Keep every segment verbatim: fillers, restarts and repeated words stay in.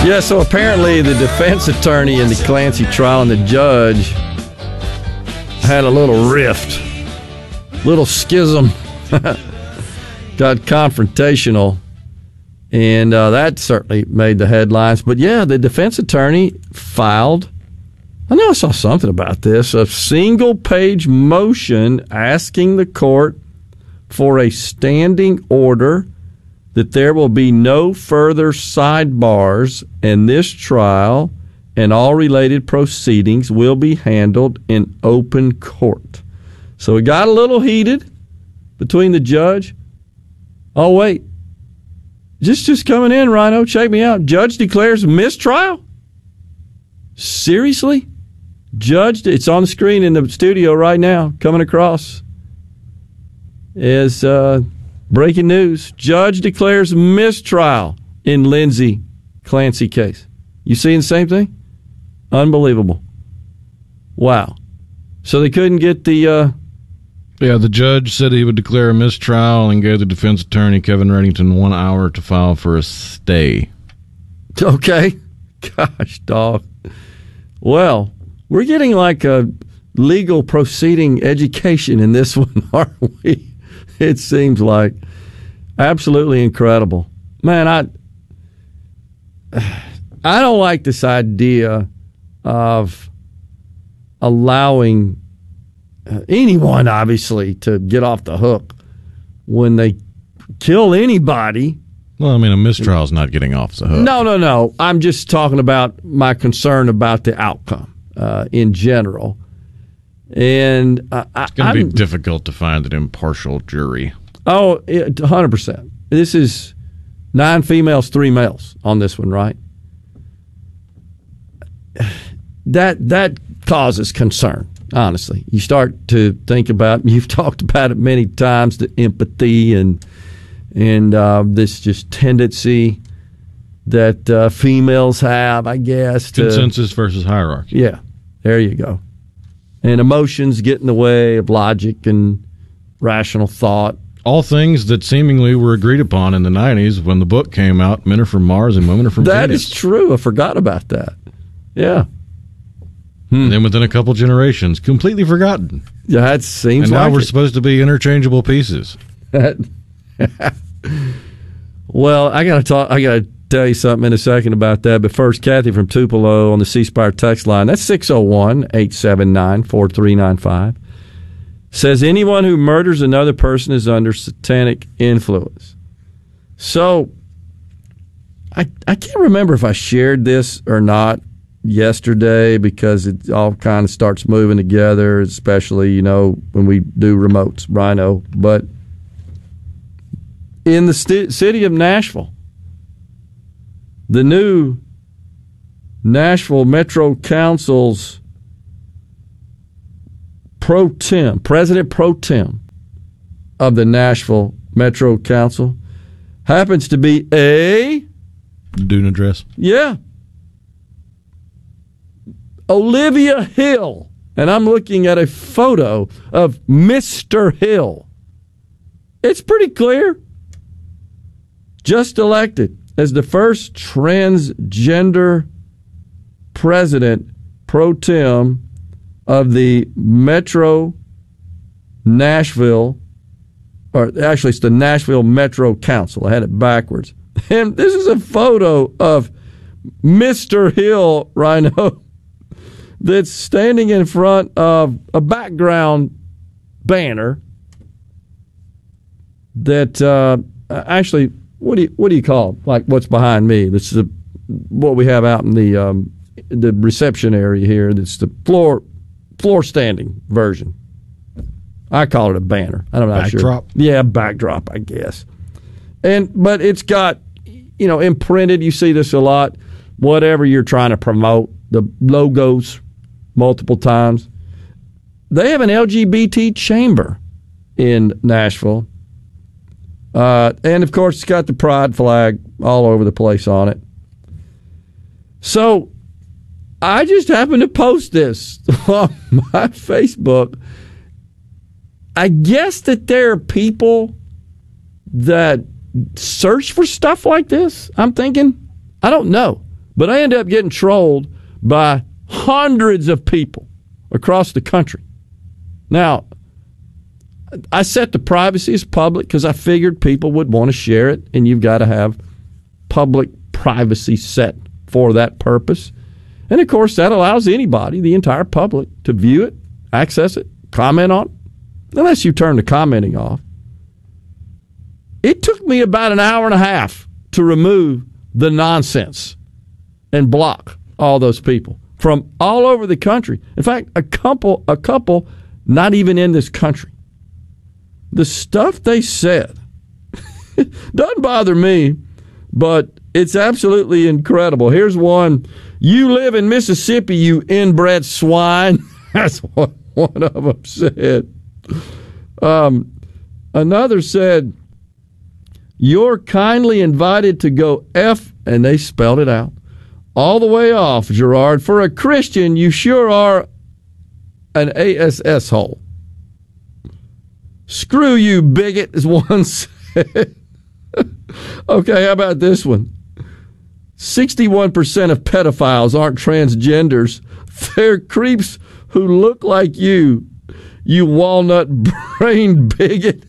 Yeah, so apparently the defense attorney in the Clancy trial and the judge had a little rift, little schism, got confrontational, and uh, that certainly made the headlines. But yeah, the defense attorney filed, I know I saw something about this, a single-page motion asking the court for a standing order that there will be no further sidebars, and this trial and all related proceedings will be handled in open court. So it got a little heated between the judge. Oh, wait. Just, just coming in, Rhino, check me out. Judge declares mistrial? Seriously? Judge, it's on the screen in the studio right now, coming across, is... Uh, breaking news. Judge declares mistrial in Lindsay Clancy case. You seeing the same thing? Unbelievable. Wow. So they couldn't get the... Uh... Yeah, the judge said he would declare a mistrial and gave the defense attorney, Kevin Reddington, one hour to file for a stay. Okay. Gosh, dog. Well, we're getting like a legal proceeding education in this one, aren't we? It seems like absolutely incredible. Man, I I don't like this idea of allowing anyone, obviously, to get off the hook when they kill anybody. Well, I mean, a mistrial is not getting off the hook. No, no, no. I'm just talking about my concern about the outcome uh, in general. And uh, it's going to be difficult to find an impartial jury. Oh, one hundred percent. This is nine females, three males on this one, right? That that causes concern, honestly. You start to think about, you've talked about it many times, the empathy and and uh, this just tendency that uh, females have, I guess. To, consensus versus hierarchy. Yeah, there you go. And emotions get in the way of logic and rational thought. All things that seemingly were agreed upon in the nineties when the book came out, Men Are From Mars and Women Are From Venus. That is true. I forgot about that. Yeah. Hmm. And then within a couple generations, completely forgotten. Yeah, that seems like And now like we're it. supposed to be interchangeable pieces. Well, I got to talk. I got to tell you something in a second about that. But first, Kathy from Tupelo on the C Spire text line. That's six oh one, eight seven nine, four three nine five. Says anyone who murders another person is under satanic influence. So, I I can't remember if I shared this or not yesterday because it all kind of starts moving together, especially, you know, when we do remotes, Rhino. But in the st- city of Nashville, the new Nashville Metro Council's pro tem, president pro tem of the Nashville Metro Council happens to be a... Dune dress? Yeah. Olivia Hill. And I'm looking at a photo of Mister Hill. It's pretty clear. Just elected as the first transgender president pro tem of the Metro Nashville, or actually it's the Nashville Metro Council. I had it backwards. And this is a photo of Mister Hill, Rhino, that's standing in front of a background banner that uh, actually, what do you what do you call it? Like what's behind me? This is a, what we have out in the um, the reception area here. That's the floor floor standing version. I call it a banner. I don't know. Backdrop? Sure. Yeah, backdrop, I guess. And but it's got, you know, imprinted. You see this a lot. Whatever you're trying to promote, the logos multiple times. They have an L G B T chamber in Nashville. Uh, and, of course, it's got the pride flag all over the place on it. So I just happened to post this on my Facebook. I guess that there are people that search for stuff like this, I'm thinking. I don't know. But I end up getting trolled by hundreds of people across the country. Now, I set the privacy as public because I figured people would want to share it, and you've got to have public privacy set for that purpose. And, of course, that allows anybody, the entire public, to view it, access it, comment on it, unless you turn the commenting off. It took me about an hour and a half to remove the nonsense and block all those people from all over the country. In fact, a couple, a couple not even in this country. The stuff they said doesn't bother me, but it's absolutely incredible. Here's one. You live in Mississippi, you inbred swine. That's what one of them said. Um, another said, you're kindly invited to go F, and they spelled it out, all the way off, Gerard. For a Christian, you sure are an A S S hole. Screw you, bigot, as one said. Okay, how about this one? sixty-one percent of pedophiles aren't transgenders. They're creeps who look like you, you walnut-brained bigot.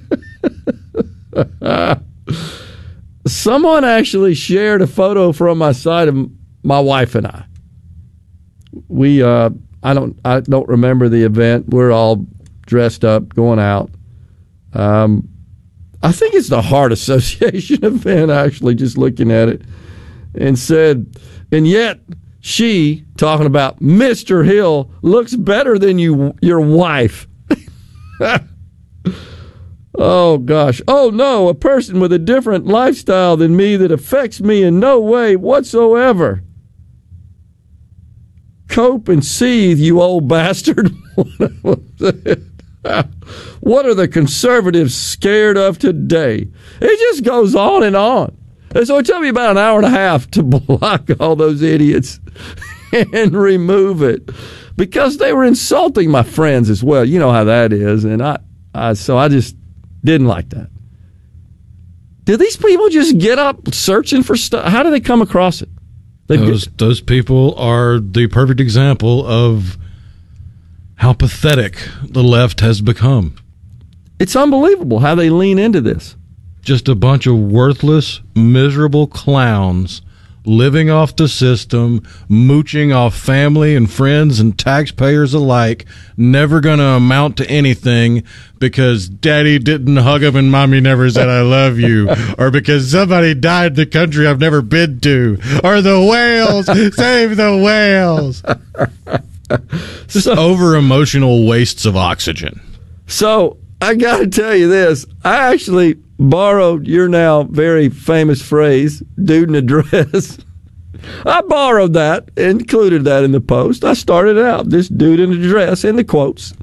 Someone actually shared a photo from my site of my wife and I. We, uh, I don't, I don't remember the event. We're all dressed up, going out. Um, I think it's the Heart Association event, actually, just looking at it, and said, and yet she, talking about Mister Hill, looks better than you, your wife. Oh, gosh. Oh, no, a person with a different lifestyle than me that affects me in no way whatsoever. Cope and seethe, you old bastard. What are the conservatives scared of today? It just goes on and on. And so it took me about an hour and a half to block all those idiots and remove it because they were insulting my friends as well. You know how that is. And I, I so I just didn't like that. Do these people just get up searching for stuff? How do they come across it? Those, get, those people are the perfect example of how pathetic the left has become. It's unbelievable how they lean into this. Just a bunch of worthless, miserable clowns living off the system, mooching off family and friends and taxpayers alike, never going to amount to anything because daddy didn't hug him and mommy never said I love you, or because somebody died in the country I've never been to, or the whales, save the whales. Just so, over-emotional wastes of oxygen. So I got to tell you this. I actually borrowed your now very famous phrase, dude in a dress. I borrowed that, included that in the post. I started out, this dude in a dress, in the quotes,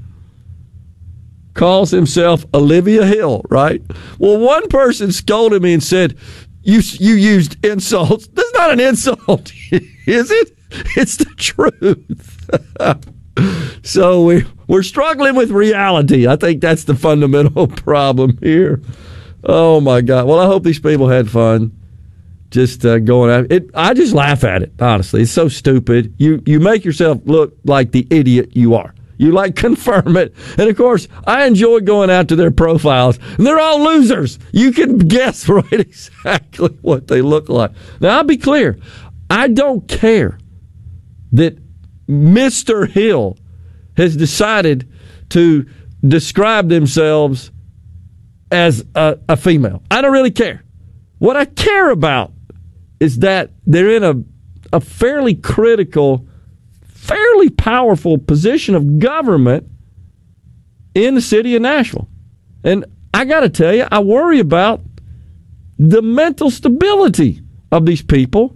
calls himself Olivia Hill, right? Well, one person scolded me and said, you, you used insults. That's not an insult, is it? It's the truth. So we, we're struggling with reality. I think that's the fundamental problem here. Oh, my God. Well, I hope these people had fun just uh, going at it. I just laugh at it, honestly. It's so stupid. You you make yourself look like the idiot you are. You, like, confirm it. And, of course, I enjoy going out to their profiles. And they're all losers. You can guess right exactly what they look like. Now, I'll be clear. I don't care that Mister Hill has decided to describe themselves as a, a female. I don't really care. What I care about is that they're in a, a fairly critical, fairly powerful position of government in the city of Nashville. And I got to tell you, I worry about the mental stability of these people.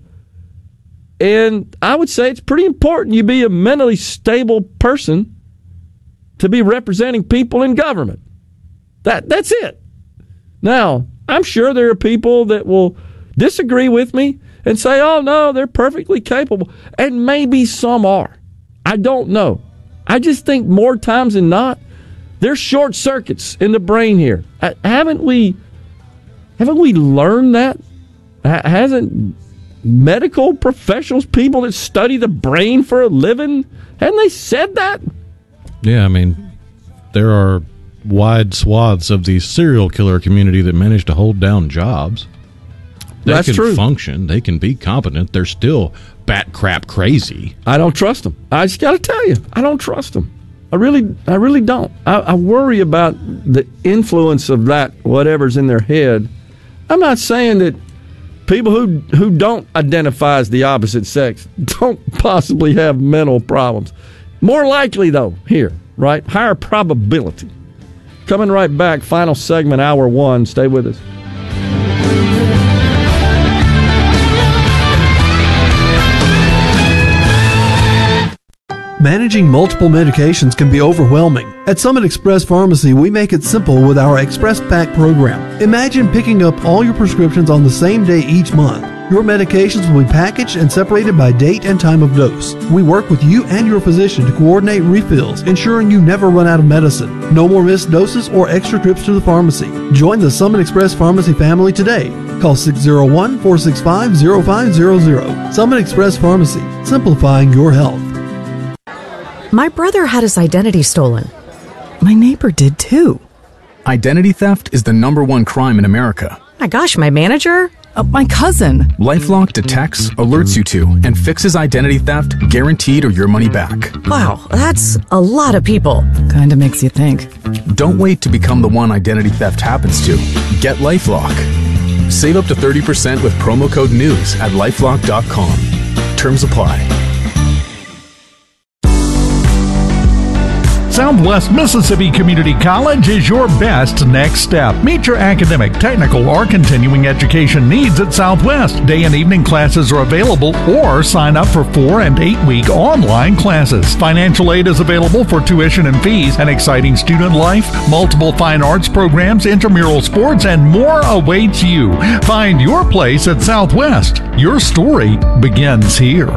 And I would say it's pretty important you be a mentally stable person to be representing people in government. That That's it. Now, I'm sure there are people that will disagree with me and say, oh, no, they're perfectly capable. And maybe some are. I don't know. I just think more times than not, there's short circuits in the brain here. Haven't we, haven't we learned that? Hasn't medical professionals, people that study the brain for a living, hadn't they said that? Yeah, I mean, there are wide swaths of the serial killer community that manage to hold down jobs. They That's can true. function. They can be competent. They're still bat crap crazy. I don't trust them. I just got to tell you, I don't trust them. I really, I really don't. I, I worry about the influence of that, whatever's in their head. I'm not saying that people who who don't identify as the opposite sex don't possibly have mental problems. More likely, though, here, right? Higher probability. Coming right back, final segment, hour one. Stay with us. Managing multiple medications can be overwhelming. At Summit Express Pharmacy, we make it simple with our Express Pack program. Imagine picking up all your prescriptions on the same day each month. Your medications will be packaged and separated by date and time of dose. We work with you and your physician to coordinate refills, ensuring you never run out of medicine. No more missed doses or extra trips to the pharmacy. Join the Summit Express Pharmacy family today. Call six oh one, four six five, oh five hundred. Summit Express Pharmacy, simplifying your health. My brother had his identity stolen. My neighbor did too. Identity theft is the number one crime in America. My gosh, my manager? Uh, my cousin. LifeLock detects, alerts you to, and fixes identity theft guaranteed or your money back. Wow, that's a lot of people. Kinda makes you think. Don't wait to become the one identity theft happens to. Get LifeLock. Save up to thirty percent with promo code NEWS at lifelock dot com. Terms apply. Southwest Mississippi Community College is your best next step. Meet your academic, technical, or continuing education needs at Southwest. Day and evening classes are available, or sign up for four and eight week online classes. Financial aid is available for tuition and fees, an exciting student life, multiple fine arts programs, intramural sports, and more awaits you. Find your place at Southwest. Your story begins here.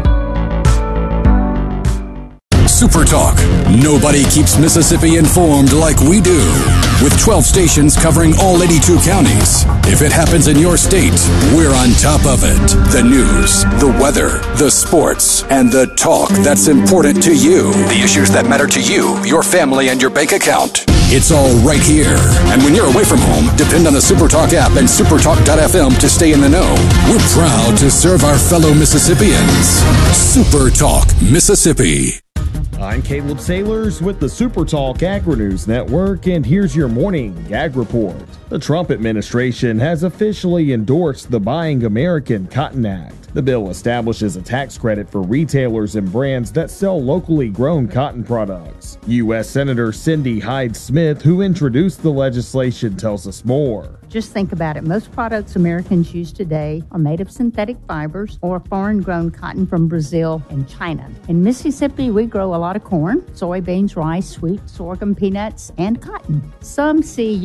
Super Talk. Nobody keeps Mississippi informed like we do. With twelve stations covering all eighty-two counties. If it happens in your state, we're on top of it. The news, the weather, the sports, and the talk that's important to you. The issues that matter to you, your family, and your bank account. It's all right here. And when you're away from home, depend on the Super Talk app and supertalk dot f m to stay in the know. We're proud to serve our fellow Mississippians. Super Talk, Mississippi. I'm Caleb Sailors with the Super Talk Agri-News Network, and here's your morning Ag Report. The Trump administration has officially endorsed the Buying American Cotton Act. The bill establishes a tax credit for retailers and brands that sell locally grown cotton products. U S Senator Cindy Hyde-Smith, who introduced the legislation, tells us more. Just think about it. Most products Americans use today are made of synthetic fibers or foreign-grown cotton from Brazil and China. In Mississippi, we grow a lot of corn, soybeans, rice, wheat, sorghum, peanuts, and cotton. Some see